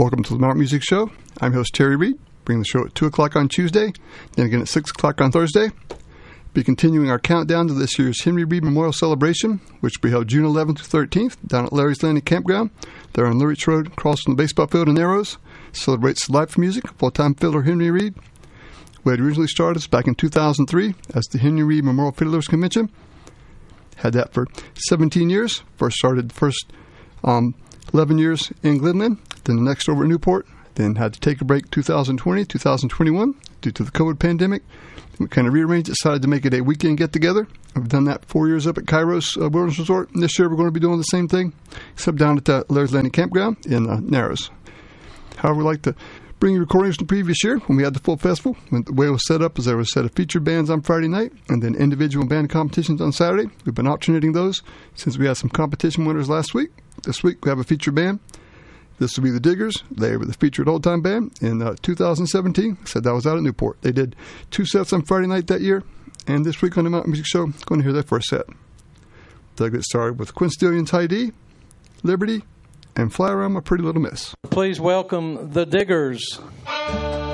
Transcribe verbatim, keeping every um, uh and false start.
Welcome to the Mountain Music Show. I'm host Terry Reed, bringing the show at two o'clock on Tuesday, then again at six o'clock on Thursday. Be continuing our countdown to this year's Henry Reed Memorial Celebration, which will be held June eleventh to thirteenth down at Larry's Landing Campground. There on Lurich Road, across from the baseball field in Narrows. Celebrates live music, full-time fiddler Henry Reed. We had originally started back in two thousand three as the Henry Reed Memorial Fiddlers Convention. Had that for seventeen years. First started the first um, eleven years in Glenlyn, then the next over at Newport. Then had to take a break two thousand twenty, two thousand twenty-one due to the COVID pandemic. We kind of rearranged, decided to make it a weekend get-together. We've done that four years up at Kairos uh, Wilderness Resort. And this year we're going to be doing the same thing, except down at the Larry's Landing Campground in uh, Narrows. However, we like to bring you recordings from the previous year when we had the full festival. When the way it was set up is there was a set of featured bands on Friday night and then individual band competitions on Saturday. We've been alternating those since we had some competition winners last week. This week we have a featured band. This will be the Diggers. They were the featured old-time band in uh, two thousand seventeen. I said that was out at Newport. They did two sets on Friday night that year, and this week on the Mountain Music Show, going to hear their first set. They'll get started with Quinn Stillions High D, Liberty, and Fly Around My Pretty Little Miss. Please welcome the Diggers.